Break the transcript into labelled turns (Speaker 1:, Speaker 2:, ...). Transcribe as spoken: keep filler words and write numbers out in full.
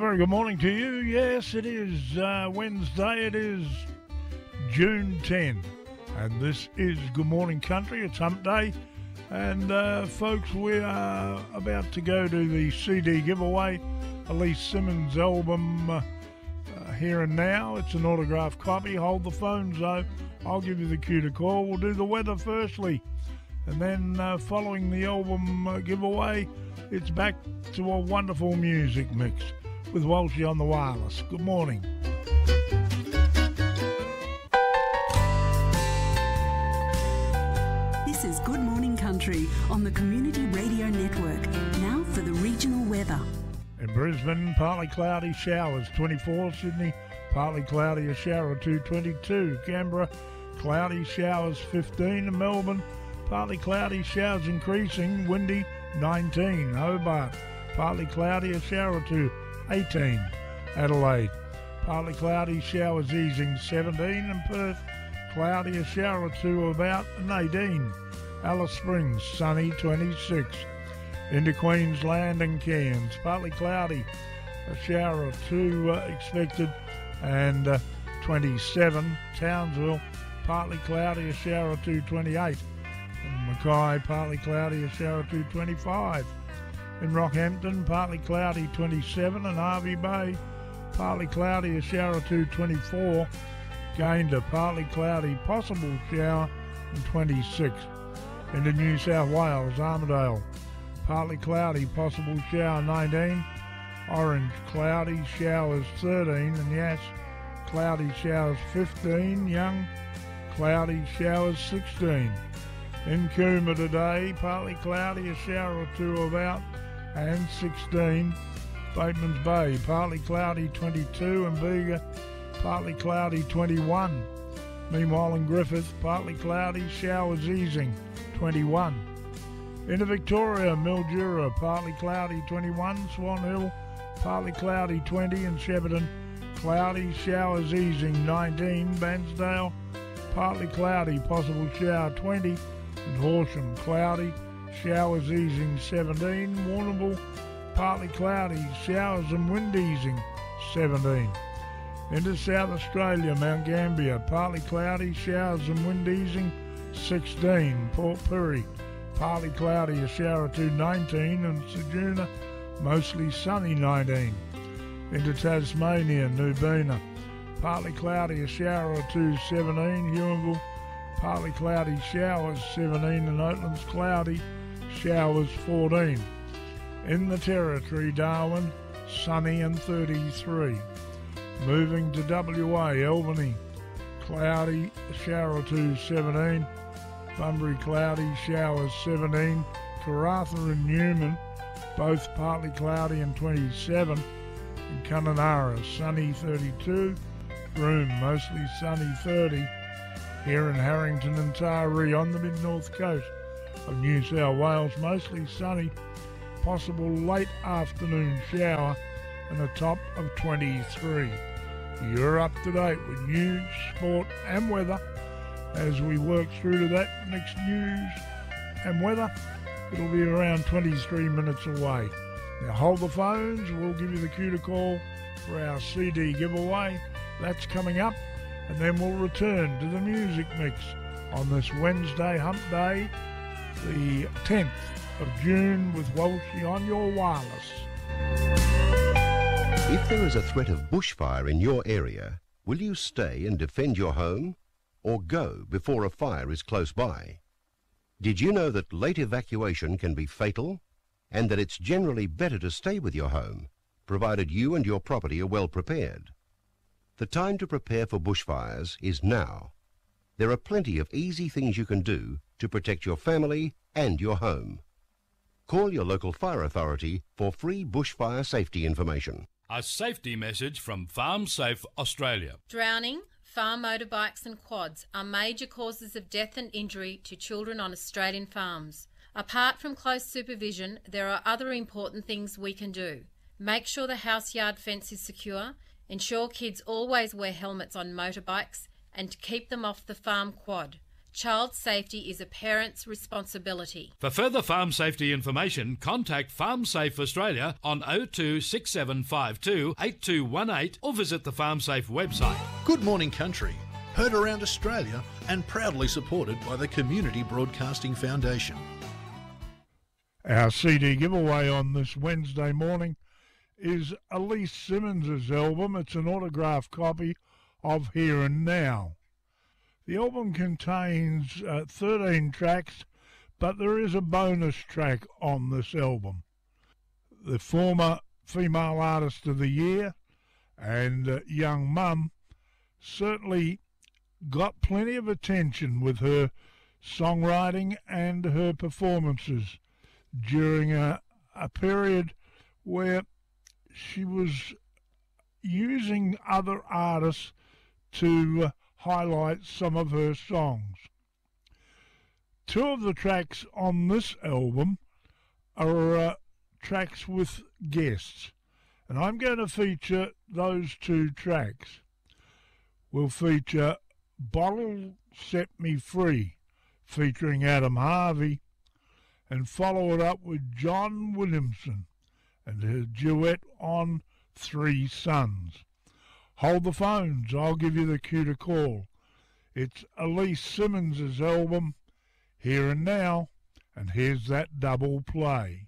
Speaker 1: very good morning to you. Yes, it is uh, Wednesday. It is June tenth. And this is Good Morning Country. It's Hump Day. And, uh, folks, we are about to go to the C D giveaway. Elise Simmons' album, uh, uh, Here and Now. It's an autographed copy. Hold the phones, though. I'll give you the cue to call. We'll do the weather firstly. And then uh, following the album uh, giveaway, it's back to a wonderful music mix with Walshy on the wireless. Good morning.
Speaker 2: This is Good Morning Country on the Community Radio Network. Now for the regional weather.
Speaker 1: In Brisbane, partly cloudy showers, twenty-four. Sydney, partly cloudy, a shower or two, twenty-two. Canberra, cloudy showers, fifteen. In Melbourne, partly cloudy showers increasing, windy, nineteen. Hobart, partly cloudy, a shower or two, eighteen. Adelaide, partly cloudy, showers easing, seventeen. And Perth, cloudy, a shower or two, about, and eighteen. Alice Springs, sunny, twenty-six. Into Queensland and Cairns, partly cloudy, a shower or two uh, expected, and uh, twenty-seven. Townsville, partly cloudy, a shower or two, twenty-eight. In Mackay, partly cloudy, a shower or two, twenty-five. In Rockhampton, partly cloudy, twenty-seven. And Hervey Bay, partly cloudy, a shower or two, twenty-four. Gayndah, partly cloudy, possible shower, and twenty-six. Into New South Wales, Armidale, partly cloudy, possible shower, nineteen. Orange, cloudy, showers, thirteen. And Yass, cloudy, showers, fifteen. Young, cloudy, showers, sixteen. In Cooma today, partly cloudy, a shower or two about, and sixteen. Bateman's Bay, partly cloudy, twenty-two. And Bega, partly cloudy, twenty-one. Meanwhile in Griffith, partly cloudy, showers easing, twenty-one. Into Victoria, Mildura, partly cloudy, twenty-one. Swan Hill, partly cloudy, twenty. And Shepparton, cloudy, showers easing, nineteen. Bansdale, partly cloudy, possible shower, twenty. And Horsham, cloudy, showers easing, seventeen. Warrnambool, partly cloudy, showers and wind easing, seventeen. Into South Australia, Mount Gambier, partly cloudy, showers and wind easing, sixteen. Port Pirie, partly cloudy, a shower or two, nineteen. And Ceduna, mostly sunny, nineteen. Into Tasmania, Nubina, partly cloudy, a shower or two, seventeen. Huonville, partly cloudy, showers, seventeen. And Oatlands, cloudy, showers, fourteen. In the Territory, Darwin, sunny and thirty-three. Moving to W A, Albany, cloudy, a shower or two, seventeen. Bunbury, cloudy, showers, seventeen. Karratha and Newman, both partly cloudy and twenty-seven. And Kununurra, sunny, thirty-two. Broome, mostly sunny, thirty. Here in Harrington and Taree on the mid-north coast of New South Wales, mostly sunny, possible late afternoon shower, and a top of twenty-three. You're up to date with news, sport and weather. As we work through to that next news and weather, it'll be around twenty-three minutes away. Now hold the phones, we'll give you the cue to call for our C D giveaway. That's coming up, and then we'll return to the music mix on this Wednesday Hump Day, the tenth of June, with Walshy on your wireless.
Speaker 3: If there is a threat of bushfire in your area, will you stay and defend your home, or go before a fire is close by? Did you know that late evacuation can be fatal, and that it's generally better to stay with your home, provided you and your property are well prepared? The time to prepare for bushfires is now. There are plenty of easy things you can do to protect your family and your home. Call your local fire authority for free bushfire safety information.
Speaker 4: A safety message from Farm Safe Australia.
Speaker 5: Drowning, farm motorbikes and quads are major causes of death and injury to children on Australian farms. Apart from close supervision, there are other important things we can do. Make sure the house yard fence is secure, ensure kids always wear helmets on motorbikes, and keep them off the farm quad. Child safety is a parent's responsibility.
Speaker 4: For further farm safety information, contact Farm Safe Australia on oh two six seven five two eight two one eight or visit the FarmSafe website.
Speaker 6: Good Morning Country, heard around Australia and proudly supported by the Community Broadcasting Foundation.
Speaker 1: Our C D giveaway on this Wednesday morning is Elise Simmons' album. It's an autographed copy of Here and Now. The album contains uh, thirteen tracks, but there is a bonus track on this album. The former Female Artist of the Year and uh, Young Mum certainly got plenty of attention with her songwriting and her performances during a, a period where she was using other artists to uh, highlight some of her songs. Two of the tracks on this album are uh, tracks with guests, and I'm going to feature those two tracks. We'll feature Bottle Set Me Free, featuring Adam Harvey, and follow it up with John Williamson and her duet on Three Sons. Hold the phones, I'll give you the cue to call. It's Elise Simmons' album, Here and Now, and here's that double play.